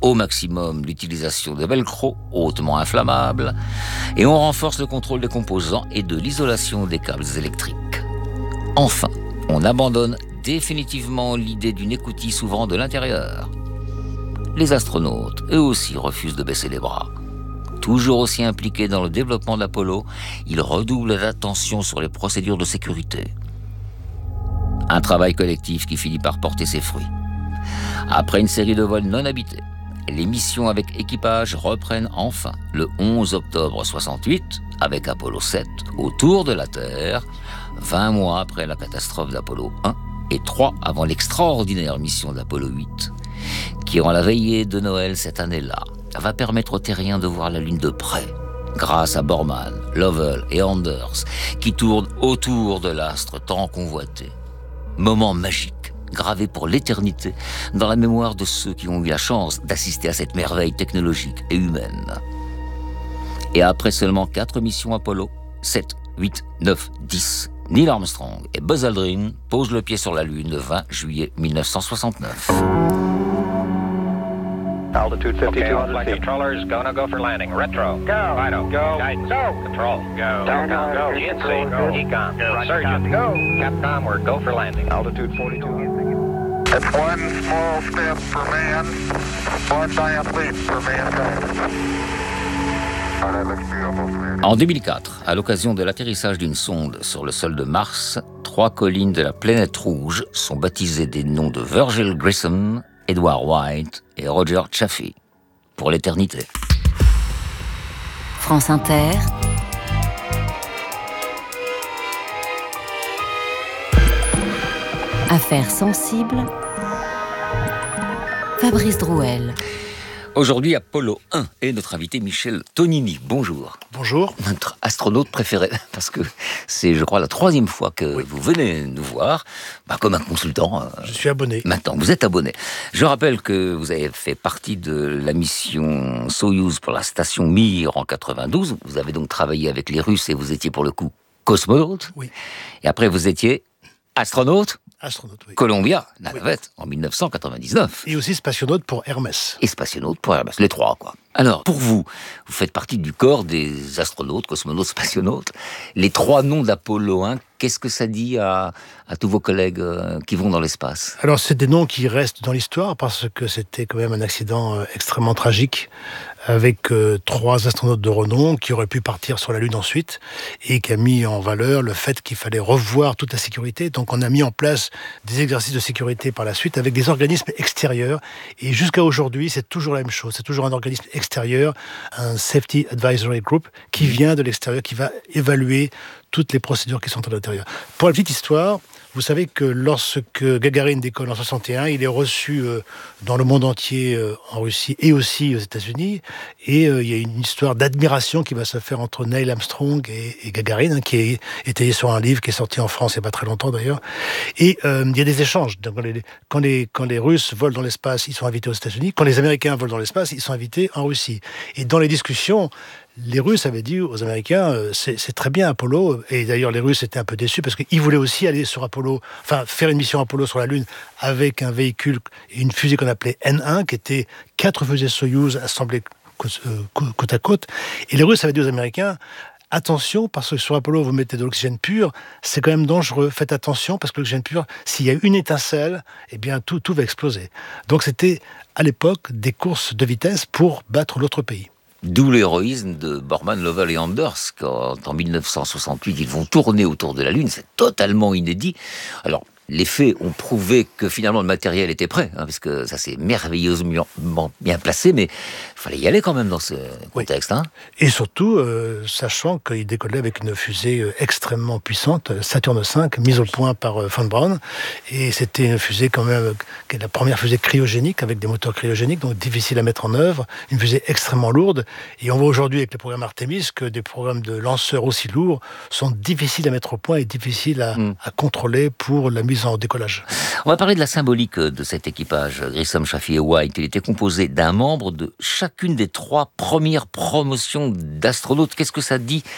au maximum l'utilisation de velcro hautement inflammable et on renforce le contrôle des composants et de l'isolation des câbles électriques. Enfin, on abandonne définitivement l'idée d'une écoutille s'ouvrant de l'intérieur. Les astronautes, eux aussi, refusent de baisser les bras. Toujours aussi impliqués dans le développement de l'Apollo, ils redoublent d'attention sur les procédures de sécurité. Un travail collectif qui finit par porter ses fruits. Après une série de vols non habités, les missions avec équipage reprennent enfin le 11 octobre 68 avec Apollo 7 autour de la Terre, 20 mois après la catastrophe d'Apollo 1 et 3 avant l'extraordinaire mission d'Apollo 8, qui rend la veillée de Noël cette année-là va permettre aux terriens de voir la Lune de près, grâce à Borman, Lovell et Anders, qui tournent autour de l'astre tant convoité. Moment magique, gravé pour l'éternité dans la mémoire de ceux qui ont eu la chance d'assister à cette merveille technologique et humaine. Et après seulement 4 missions Apollo, 7, 8, 9, 10, Neil Armstrong et Buzz Aldrin posent le pied sur la Lune le 20 juillet 1969. Altitude 5200 feet. Controllers, go for landing. Retro. Go. Fido. Go. Guidance. Go. Control. Go. Telcom. Go. GNC. Go. Ecom. Go. Surgeon. Go. Capcom, we're go for landing. Altitude 42. It's one small step for man, one giant leap for mankind. En 2004, à l'occasion de l'atterrissage d'une sonde sur le sol de Mars, 3 collines de la planète rouge sont baptisées des noms de Virgil Grissom, Edward White et Roger Chaffee, pour l'éternité. France Inter. Affaires sensibles. Fabrice Drouel. Aujourd'hui, Apollo 1 et notre invité Michel Tonini. Bonjour. Bonjour. Notre astronaute préféré, parce que c'est, je crois, la 3e fois que vous venez nous voir, comme un consultant. Je suis abonné. Maintenant, vous êtes abonné. Je rappelle que vous avez fait partie de la mission Soyouz pour la station Mir en 92. Vous avez donc travaillé avec les Russes et vous étiez pour le coup cosmonaute. Oui. Et après, vous étiez astronaute. Astronaute, oui. Columbia, navette, en 1999. Et aussi spationaute pour Hermès. Et spationaute pour Hermès, les 3, quoi. Alors, pour vous, vous faites partie du corps des astronautes, cosmonautes, spationautes. Les 3 noms d'Apollo 1, qu'est-ce que ça dit à tous vos collègues qui vont dans l'espace ? Alors, c'est des noms qui restent dans l'histoire parce que c'était quand même un accident extrêmement tragique avec 3 astronautes de renom qui auraient pu partir sur la Lune ensuite et qui a mis en valeur le fait qu'il fallait revoir toute la sécurité. Donc, on a mis en place des exercices de sécurité par la suite avec des organismes extérieurs. Et jusqu'à aujourd'hui, c'est toujours la même chose. C'est toujours un organisme extérieur, un Safety Advisory Group qui vient de l'extérieur, qui va évaluer toutes les procédures qui sont à l'intérieur. Pour la petite histoire, vous savez que lorsque Gagarine décolle en 61, il est reçu dans le monde entier, en Russie et aussi aux États-Unis. Et il y a une histoire d'admiration qui va se faire entre Neil Armstrong et Gagarine, qui est étayée sur un livre qui est sorti en France il n'y a pas très longtemps d'ailleurs. Et il y a des échanges. Donc, quand les Russes volent dans l'espace, ils sont invités aux États-Unis. Quand les Américains volent dans l'espace, ils sont invités en Russie. Et dans les discussions, les Russes avaient dit aux Américains c'est très bien Apollo, et d'ailleurs les Russes étaient un peu déçus parce qu'ils voulaient aussi aller sur Apollo, enfin faire une mission Apollo sur la Lune avec un véhicule et une fusée qu'on appelait N1 qui était 4 fusées Soyouz assemblées côte à côte. Et les Russes avaient dit aux Américains attention, parce que sur Apollo, vous mettez de l'oxygène pur, c'est quand même dangereux. Faites attention, parce que l'oxygène pur, s'il y a une étincelle, eh bien, tout va exploser. Donc, c'était, à l'époque, des courses de vitesse pour battre l'autre pays. D'où l'héroïsme de Borman, Lovell et Anders, quand en 1968, ils vont tourner autour de la Lune. C'est totalement inédit. Alors, les faits ont prouvé que finalement le matériel était prêt, parce que ça s'est merveilleusement bien placé, mais il fallait y aller quand même dans ce contexte. Oui. Et surtout, sachant qu'il décollait avec une fusée extrêmement puissante, Saturne V, mise au point par von Braun, et c'était une fusée quand même, qui est la première fusée cryogénique, avec des moteurs cryogéniques, donc difficile à mettre en œuvre, une fusée extrêmement lourde, et on voit aujourd'hui avec le programme Artemis que des programmes de lanceurs aussi lourds sont difficiles à mettre au point et difficiles à contrôler pour la mise en décollage. On va parler de la symbolique de cet équipage, Grissom, Chaffee et White. Il était composé d'un membre de chacune des 3 premières promotions d'astronautes. Qu'est-ce que ça dit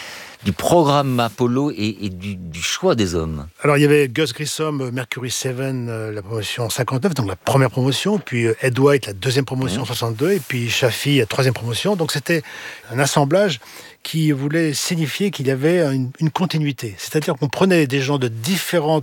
du programme Apollo et du choix des hommes? Alors, il y avait Gus Grissom, Mercury 7, la promotion 59, donc la première promotion, puis Ed White, la deuxième promotion 62, et puis Chaffee, la troisième promotion. Donc, c'était un assemblage qui voulait signifier qu'il y avait une continuité. C'est-à-dire qu'on prenait des gens de différents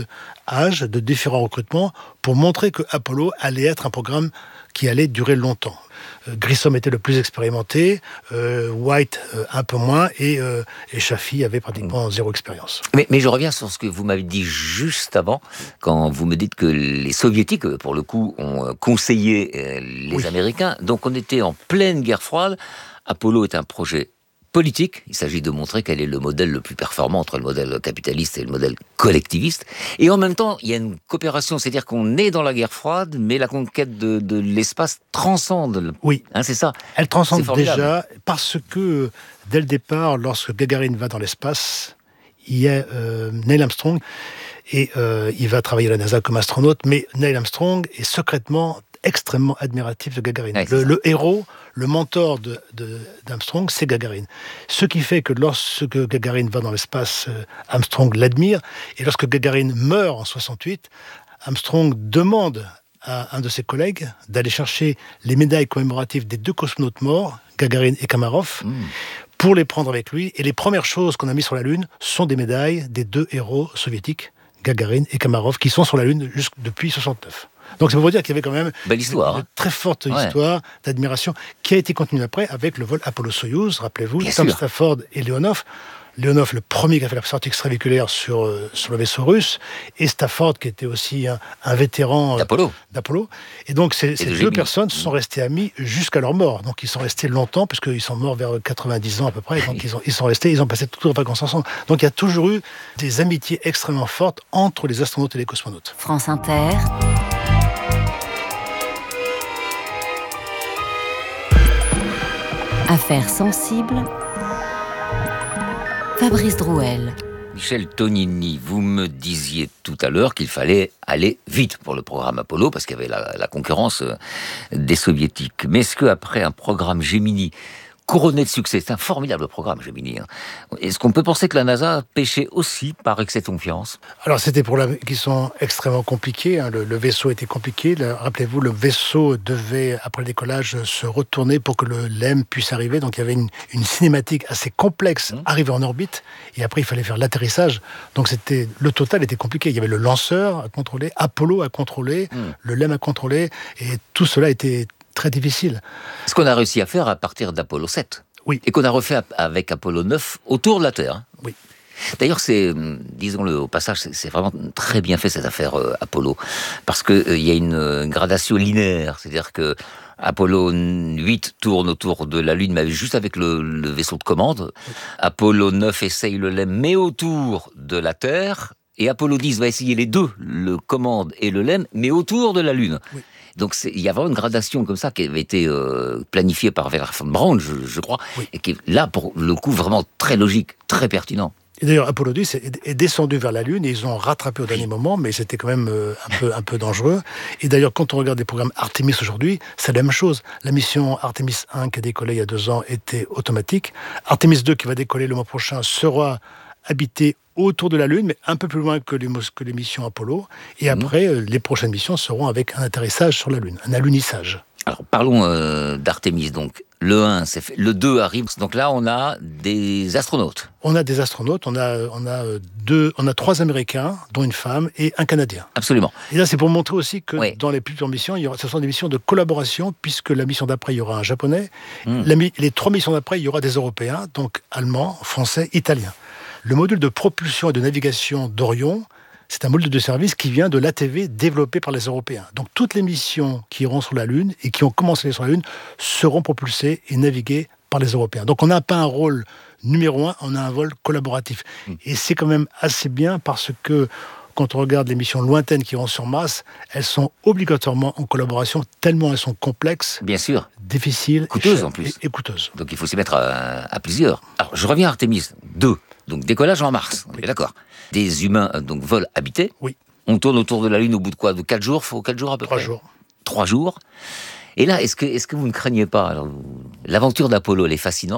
âges, de différents recrutements, pour montrer que Apollo allait être un programme qui allait durer longtemps. Grissom était le plus expérimenté, White un peu moins, et Chaffee avait pratiquement zéro expérience. Mais je reviens sur ce que vous m'avez dit juste avant, quand vous me dites que les Soviétiques, pour le coup, ont conseillé les Américains. Donc on était en pleine guerre froide. Apollo est un projet politique. Il s'agit de montrer quel est le modèle le plus performant entre le modèle capitaliste et le modèle collectiviste. Et en même temps, il y a une coopération, c'est-à-dire qu'on est dans la guerre froide, mais la conquête de l'espace transcende. Oui. C'est ça. Elle transcende déjà parce que, dès le départ, lorsque Gagarine va dans l'espace, il y a Neil Armstrong, et il va travailler à la NASA comme astronaute, mais Neil Armstrong est secrètement extrêmement admiratif de Gagarine. Ouais, le héros, le mentor d'Armstrong, c'est Gagarine. Ce qui fait que lorsque Gagarine va dans l'espace, Armstrong l'admire, et lorsque Gagarine meurt en 68, Armstrong demande à un de ses collègues d'aller chercher les médailles commémoratives des 2 cosmonautes morts, Gagarine et Kamarov, pour les prendre avec lui. Et les premières choses qu'on a mises sur la Lune sont des médailles des 2 héros soviétiques, Gagarine et Kamarov, qui sont sur la Lune depuis 69. Donc c'est pour vous dire qu'il y avait quand même belle histoire, une très forte histoire d'admiration qui a été continuée après avec le vol Apollo-Soyouz, rappelez-vous, Tom Stafford et Leonov. Leonov, le premier qui a fait la sortie extravéhiculaire sur le vaisseau russe, et Stafford, qui était aussi un vétéran d'Apollo. Et donc, ces 2 personnes sont restées amies jusqu'à leur mort. Donc, ils sont restés longtemps, puisqu'ils sont morts vers 90 ans à peu près. Donc, ils sont restés, ils ont passé toutes leurs vacances ensemble. Donc, il y a toujours eu des amitiés extrêmement fortes entre les astronautes et les cosmonautes. France Inter. Affaires sensibles. Fabrice Drouel. Michel Tonini, vous me disiez tout à l'heure qu'il fallait aller vite pour le programme Apollo, parce qu'il y avait la concurrence des Soviétiques. Mais est-ce qu'après un programme Gemini couronné de succès, c'est un formidable programme Gemini, est-ce qu'on peut penser que la NASA pêchait aussi par excès de confiance? Alors c'était qui sont extrêmement compliqués, le vaisseau était compliqué. Rappelez-vous, le vaisseau devait, après le décollage, se retourner pour que le LEM puisse arriver. Donc il y avait une cinématique assez complexe, arriver en orbite, et après il fallait faire l'atterrissage. Donc le total était compliqué. Il y avait le lanceur à contrôler, Apollo à contrôler, le LEM à contrôler, et tout cela était très difficile. Ce qu'on a réussi à faire à partir d'Apollo 7. Oui. Et qu'on a refait avec Apollo 9 autour de la Terre. Oui. D'ailleurs, disons-le au passage, c'est vraiment très bien fait cette affaire Apollo. Parce qu'il y a une gradation linéaire. C'est-à-dire que Apollo 8 tourne autour de la Lune, mais juste avec le vaisseau de commande. Oui. Apollo 9 essaye le LEM, mais autour de la Terre. Et Apollo 10 va essayer les 2, le commande et le LEM, mais autour de la Lune. Oui. Donc il y a vraiment une gradation comme ça qui avait été planifiée par Wernher von Braun, je crois, et qui est là, pour le coup, vraiment très logique, très pertinent. Et d'ailleurs, Apollo 10 est descendu vers la Lune, et ils ont rattrapé au dernier moment, mais c'était quand même un peu dangereux. Et d'ailleurs, quand on regarde les programmes Artemis aujourd'hui, c'est la même chose. La mission Artemis 1 qui a décollé il y a 2 ans était automatique. Artemis 2 qui va décoller le mois prochain sera habité autour de la Lune, mais un peu plus loin que les missions Apollo. Et après, les prochaines missions seront avec un atterrissage sur la Lune, un alunissage. Alors, parlons d'Artemis. Donc, le 1, c'est fait. Le 2 arrive. Donc là, on a des astronautes. On a des astronautes. On a 3 Américains, dont une femme, et un Canadien. Absolument. Et là, c'est pour montrer aussi que dans les futures missions, ce sont des missions de collaboration, puisque la mission d'après, il y aura un Japonais. Les 3 missions d'après, il y aura des Européens, donc Allemands, Français, Italiens. Le module de propulsion et de navigation d'Orion, c'est un module de service qui vient de l'ATV développé par les Européens. Donc toutes les missions qui iront sur la Lune et qui ont commencé sur la Lune seront propulsées et naviguées par les Européens. Donc on n'a pas un rôle numéro 1, on a un rôle collaboratif. Et c'est quand même assez bien parce que quand on regarde les missions lointaines qui iront sur Mars, elles sont obligatoirement en collaboration, tellement elles sont complexes, bien sûr, difficiles, coûteuses en plus. Et coûteuses. Donc il faut s'y mettre à plusieurs. Alors je reviens à Artemis 2, donc décollage en Mars, on est d'accord. Des humains, donc vol habité. Oui. On tourne autour de la Lune au bout de quoi? De 4 jours? Faut 4 jours à peu près? 3 jours. 3 jours. Et là, est-ce que vous ne craignez pas, alors, l'aventure d'Apollo, elle est fascinante,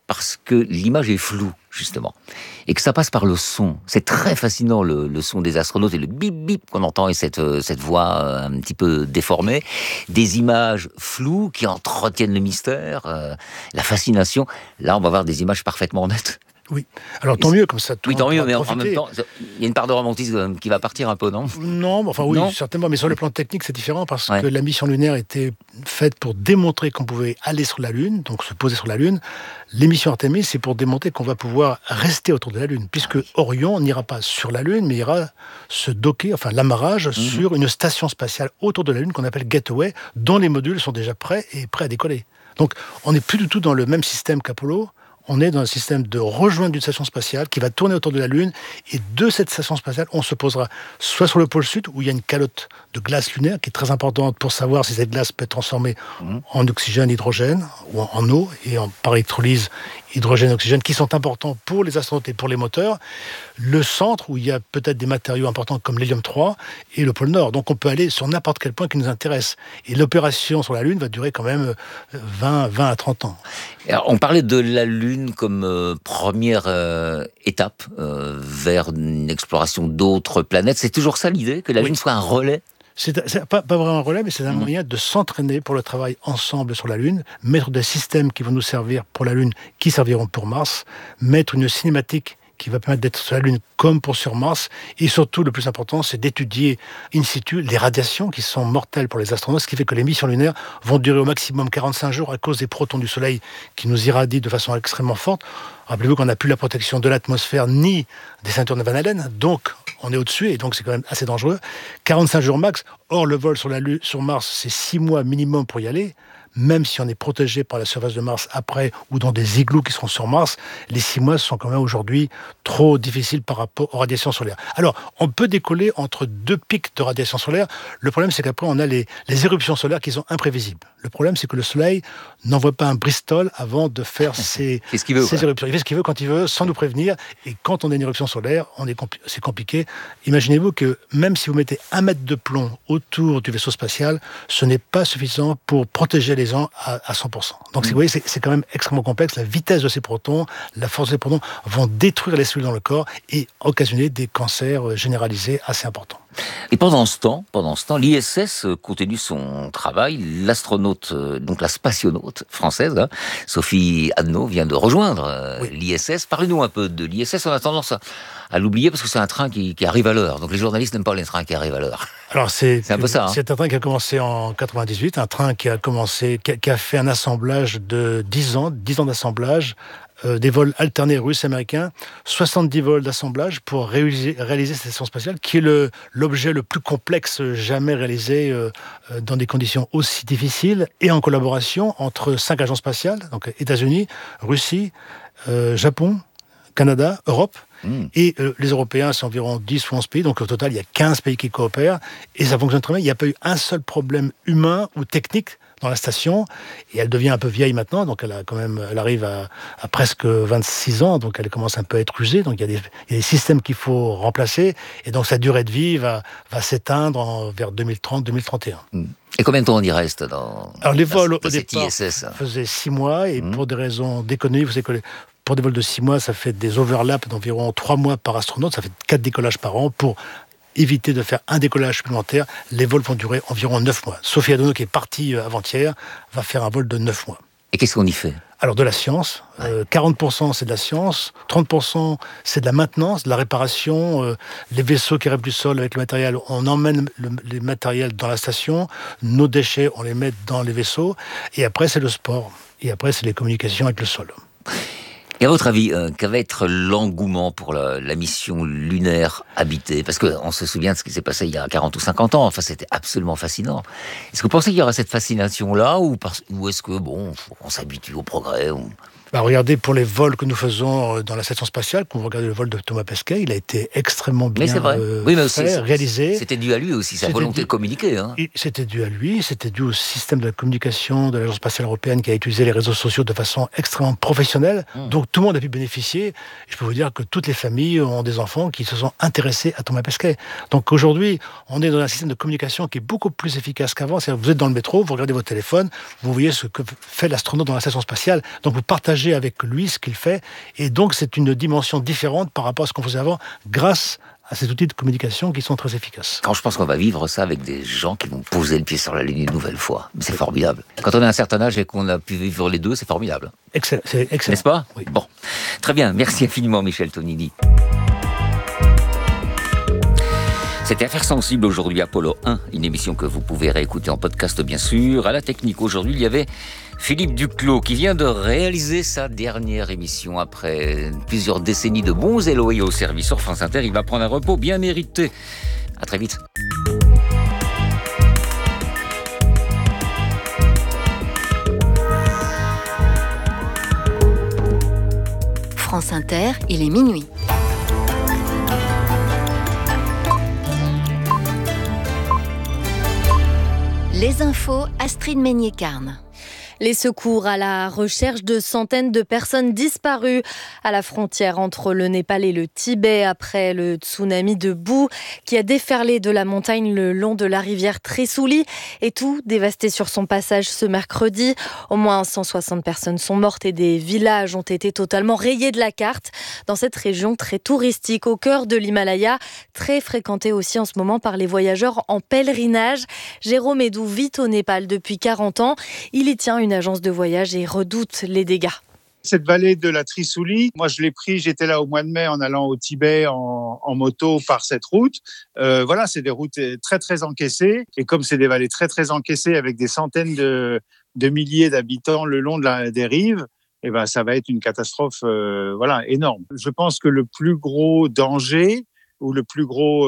parce que l'image est floue, justement, et que ça passe par le son. C'est très fascinant, le son des astronautes et le bip-bip qu'on entend, et cette voix un petit peu déformée. Des images floues qui entretiennent le mystère, la fascination. Là, on va voir des images parfaitement nettes. Oui, alors tant mieux, comme ça tout oui, tant mieux, mais profiter. en même temps, il y a une part de romantisme qui va partir un peu, non ? Non, enfin oui, non certainement, mais sur le plan technique, c'est différent parce ouais. que la mission lunaire était faite pour démontrer qu'on pouvait aller sur la Lune, donc se poser sur la Lune. L'émission Artemis, c'est pour démontrer qu'on va pouvoir rester autour de la Lune, puisque Orion n'ira pas sur la Lune, mais ira se docker, enfin l'amarrage, sur une station spatiale autour de la Lune qu'on appelle Gateway, dont les modules sont déjà prêts et prêts à décoller. Donc on n'est plus du tout dans le même système qu'Apollo. On est dans un système de rejoindre d'une station spatiale qui va tourner autour de la Lune, et de cette station spatiale, on se posera soit sur le pôle sud, où il y a une calotte de glace lunaire qui est très importante pour savoir si cette glace peut être transformée en oxygène, hydrogène, ou en eau, et par électrolyse, hydrogène et oxygène, qui sont importants pour les astronautes et pour les moteurs. Le centre, où il y a peut-être des matériaux importants comme l'hélium-3, et le pôle nord. Donc on peut aller sur n'importe quel point qui nous intéresse. Et l'opération sur la Lune va durer quand même 20 à 30 ans. Alors, on parlait de la Lune comme première étape vers une exploration d'autres planètes. C'est toujours ça l'idée, que la Lune soit un relais ? C'est pas vraiment un relais, mais c'est un moyen de s'entraîner pour le travail ensemble sur la Lune, mettre des systèmes qui vont nous servir pour la Lune, qui serviront pour Mars, mettre une cinématique qui va permettre d'être sur la Lune comme pour sur Mars, et surtout, le plus important, c'est d'étudier in situ les radiations qui sont mortelles pour les astronautes, ce qui fait que les missions lunaires vont durer au maximum 45 jours à cause des protons du Soleil qui nous irradient de façon extrêmement forte. Rappelez-vous qu'on n'a plus la protection de l'atmosphère ni des ceintures de Van Allen, donc on est au-dessus, et donc c'est quand même assez dangereux. 45 jours max, or le vol sur la Lune, sur Mars, c'est 6 mois minimum pour y aller. Même si on est protégé par la surface de Mars après, ou dans des igloos qui seront sur Mars, les 6 mois sont quand même aujourd'hui trop difficiles par rapport aux radiations solaires. Alors, on peut décoller entre 2 pics de radiations solaires. Le problème, c'est qu'après, on a les éruptions solaires qui sont imprévisibles. Le problème, c'est que le Soleil n'envoie pas un Bristol avant de faire ses éruptions. Il fait ce qu'il veut quand il veut, sans nous prévenir. Et quand on a une éruption solaire, c'est compliqué. Imaginez-vous que même si vous mettez 1 mètre de plomb autour du vaisseau spatial, ce n'est pas suffisant pour protéger les gens à 100%. Donc, vous voyez, c'est quand même extrêmement complexe. La vitesse de ces protons, la force des protons vont détruire les cellules dans le corps et occasionner des cancers généralisés assez importants. Et pendant ce temps, l'ISS continue son travail. L'astronaute, donc la spationaute française, Sophie Adno, vient de rejoindre l'ISS. Parlez-nous un peu de l'ISS. On a tendance à l'oublier parce que c'est un train qui arrive à l'heure. Donc les journalistes n'aiment pas les trains qui arrivent à l'heure. Alors c'est un peu ça. C'est un train qui a commencé en 98, un train qui a fait un assemblage de 10 ans d'assemblage. Des vols alternés russes-américains, 70 vols d'assemblage pour réaliser cette station spatiale, qui est l'objet le plus complexe jamais réalisé dans des conditions aussi difficiles, et en collaboration entre 5 agences spatiales, donc États-Unis, Russie, Japon, Canada, Europe. Et les Européens, c'est environ 10 ou 11 pays, donc au total, il y a 15 pays qui coopèrent, et ça fonctionne très bien. Il n'y a pas eu un seul problème humain ou technique dans la station, et elle devient un peu vieille maintenant, donc elle arrive à presque 26 ans, donc elle commence un peu à être usée, donc il y a des systèmes qu'il faut remplacer, et donc sa durée de vie va s'éteindre vers 2030-2031. Et combien de temps on y reste Alors les vols au départ ISS faisaient 6 mois, et pour des raisons d'économie, vous savez que pour des vols de 6 mois, ça fait des overlaps d'environ 3 mois par astronaute, ça fait 4 décollages par an pour éviter de faire un décollage supplémentaire. Les vols vont durer environ 9 mois. Sophie Adno, qui est partie avant-hier, va faire un vol de 9 mois. Et qu'est-ce qu'on y fait ? Alors de la science, 40% c'est de la science, 30% c'est de la maintenance, de la réparation, les vaisseaux qui rêvent du sol avec le matériel, on emmène les matériels dans la station, nos déchets on les met dans les vaisseaux, et après c'est le sport, et après c'est les communications avec le sol. Et à votre avis, quel va être l'engouement pour la mission lunaire habitée ? Parce qu'on se souvient de ce qui s'est passé il y a 40 ou 50 ans. Enfin, c'était absolument fascinant. Est-ce que vous pensez qu'il y aura cette fascination-là, ou est-ce que, on s'habitue au progrès Regardez, pour les vols que nous faisons dans la station spatiale, quand vous regardez le vol de Thomas Pesquet, il a été extrêmement bien réalisé. C'était dû à lui aussi, sa volonté de communiquer. C'était dû à lui, c'était dû au système de la communication de l'Agence spatiale européenne qui a utilisé les réseaux sociaux de façon extrêmement professionnelle. Donc tout le monde a pu bénéficier. Je peux vous dire que toutes les familles ont des enfants qui se sont intéressés à Thomas Pesquet. Donc aujourd'hui, on est dans un système de communication qui est beaucoup plus efficace qu'avant. C'est-à-dire, vous êtes dans le métro, vous regardez votre téléphone, vous voyez ce que fait l'astronaute dans la station spatiale. Donc vous partagez partager avec lui ce qu'il fait. Et donc, c'est une dimension différente par rapport à ce qu'on faisait avant, grâce à ces outils de communication qui sont très efficaces. Quand je pense qu'on va vivre ça avec des gens qui vont poser le pied sur la Lune une nouvelle fois, c'est formidable. Quand on a un certain âge et qu'on a pu vivre les deux, c'est formidable. C'est excellent. N'est-ce pas ? Oui. Bon, très bien. Merci infiniment, Michel Tonini. C'était Affaires sensibles aujourd'hui, Apollo 1, une émission que vous pouvez réécouter en podcast bien sûr. À la technique aujourd'hui, il y avait Philippe Duclos qui vient de réaliser sa dernière émission après plusieurs décennies de bons et loyaux services sur France Inter. Il va prendre un repos bien mérité. À très vite. France Inter, il est minuit. Les infos, Astrid Meignet-Carne. Les secours à la recherche de centaines de personnes disparues à la frontière entre le Népal et le Tibet après le tsunami de boue qui a déferlé de la montagne le long de la rivière Trishuli et tout dévasté sur son passage ce mercredi. Au moins 160 personnes sont mortes et des villages ont été totalement rayés de la carte dans cette région très touristique au cœur de l'Himalaya, très fréquentée aussi en ce moment par les voyageurs en pèlerinage. Jérôme Edou vit au Népal depuis 40 ans. Il y tient une agence de voyage et redoute les dégâts. Cette vallée de la Trishuli, moi je l'ai pris, j'étais là au mois de mai en allant au Tibet en moto par cette route. Voilà, c'est des routes très très encaissées et comme c'est des vallées très très encaissées avec des centaines de milliers d'habitants le long des rives, eh ben ça va être une catastrophe énorme. Je pense que le plus gros danger ou le plus gros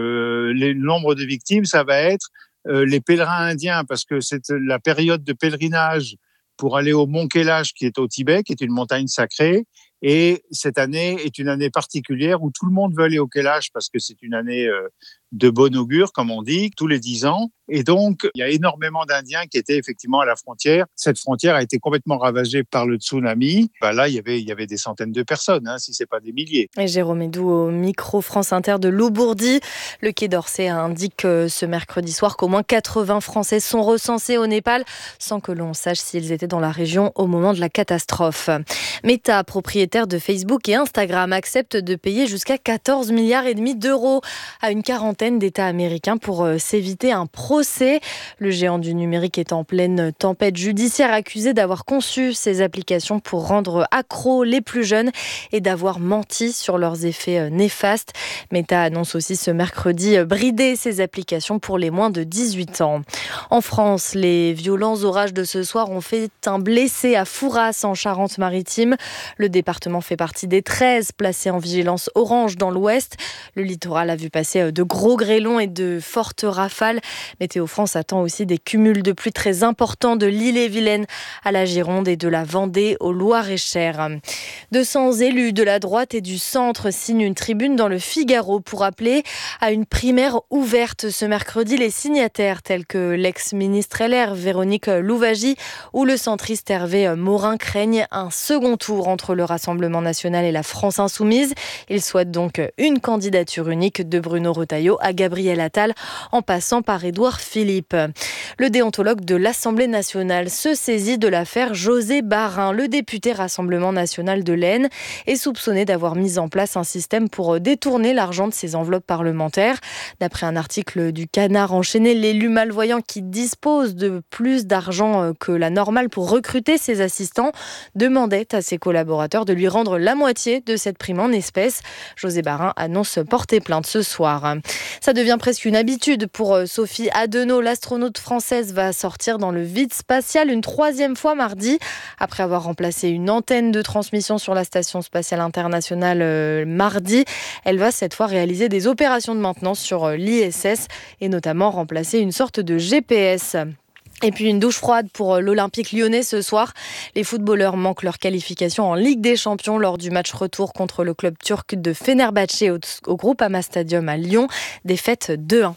nombre de victimes, ça va être les pèlerins indiens, parce que c'est la période de pèlerinage pour aller au mont Kailash qui est au Tibet, qui est une montagne sacrée. Et cette année est une année particulière où tout le monde veut aller au Kailash parce que c'est une année de bon augure, comme on dit, tous les 10 ans. Et donc, il y a énormément d'Indiens qui étaient effectivement à la frontière. Cette frontière a été complètement ravagée par le tsunami. Là, il y avait des centaines de personnes, si ce n'est pas des milliers. Et Jérôme Edou au micro France Inter de Loubourdi. Le Quai d'Orsay indique ce mercredi soir qu'au moins 80 Français sont recensés au Népal, sans que l'on sache s'ils étaient dans la région au moment de la catastrophe. Meta, propriétaire de Facebook et Instagram, accepte de payer jusqu'à 14,5 milliards d'euros à une quarantaine d'États américains pour s'éviter un procès. Le géant du numérique est en pleine tempête judiciaire, accusé d'avoir conçu ces applications pour rendre accros les plus jeunes et d'avoir menti sur leurs effets néfastes. Meta annonce aussi ce mercredi brider ces applications pour les moins de 18 ans. En France, les violents orages de ce soir ont fait un blessé à Fouras en Charente-Maritime. Le département fait partie des 13 placés en vigilance orange dans l'ouest. Le littoral a vu passer de gros grêlons et de fortes rafales. Météo France attend aussi des cumuls de pluie très importants de l'Ille-et-Vilaine à la Gironde et de la Vendée au Loir-et-Cher. 200 élus de la droite et du centre signent une tribune dans le Figaro pour appeler à une primaire ouverte ce mercredi. Les signataires tels que l'ex-ministre LR Véronique Louwagie ou le centriste Hervé Morin craignent un second tour entre le Rassemblement national et la France insoumise. Ils souhaitent donc une candidature unique de Bruno Retailleau à Gabriel Attal en passant par Édouard Philippe. Le déontologue de l'Assemblée nationale se saisit de l'affaire José Barin. Le député Rassemblement national de l'Aisne est soupçonné d'avoir mis en place un système pour détourner l'argent de ses enveloppes parlementaires. D'après un article du Canard enchaîné, l'élu malvoyant qui dispose de plus d'argent que la normale pour recruter ses assistants demandait à ses collaborateurs de lui rendre la moitié de cette prime en espèces. José Barin annonce porter plainte ce soir. Ça devient presque une habitude pour Sophie Adenau. L'astronaute française va sortir dans le vide spatial une 3e fois mardi. Après avoir remplacé une antenne de transmission sur la Station spatiale internationale mardi, elle va cette fois réaliser des opérations de maintenance sur l'ISS et notamment remplacer une sorte de GPS. Et puis une douche froide pour l'Olympique lyonnais ce soir. Les footballeurs manquent leur qualification en Ligue des Champions lors du match retour contre le club turc de Fenerbahçe au Groupama Stadium à Lyon. Défaite 2-1.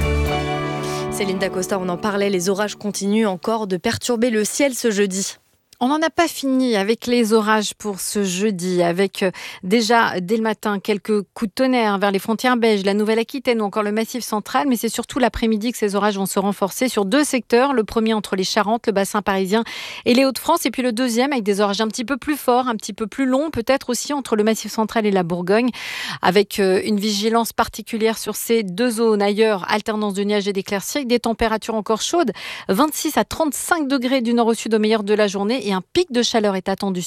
Céline Dacosta, on en parlait, les orages continuent encore de perturber le ciel ce jeudi. On n'en a pas fini avec les orages pour ce jeudi, avec déjà dès le matin quelques coups de tonnerre vers les frontières belges, la Nouvelle-Aquitaine ou encore le Massif central, mais c'est surtout l'après-midi que ces orages vont se renforcer sur 2 secteurs. Le premier entre les Charentes, le bassin parisien et les Hauts-de-France, et puis le deuxième avec des orages un petit peu plus forts, un petit peu plus longs, peut-être aussi entre le Massif central et la Bourgogne, avec une vigilance particulière sur ces 2 zones. Ailleurs, alternance de nuages et d'éclaircies avec des températures encore chaudes, 26 à 35 degrés du nord au sud au meilleur de la journée, et un pic de chaleur est attendu